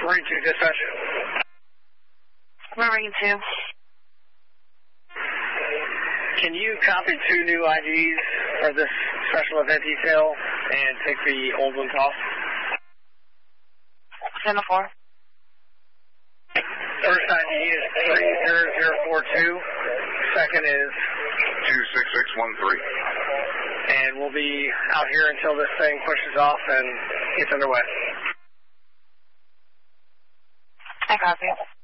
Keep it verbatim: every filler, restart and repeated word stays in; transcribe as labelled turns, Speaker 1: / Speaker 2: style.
Speaker 1: Marine two dispatch.
Speaker 2: Marine two.
Speaker 1: Can you copy two new I Ds for this special event detail and take the old ones off?
Speaker 2: ten four.
Speaker 1: First I D is three zero zero four two. Second is
Speaker 3: two six six one three.
Speaker 1: And we'll be out here until this thing pushes off and gets underway.
Speaker 2: I copy.